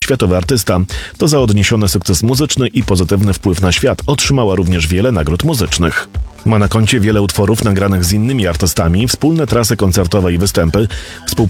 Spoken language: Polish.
światowy artysta. To za odniesiony sukces muzyczny i pozytywny wpływ na świat. Otrzymała również wiele nagród muzycznych. Ma na koncie wiele utworów nagranych z innymi artystami, wspólne trasy koncertowe i występy.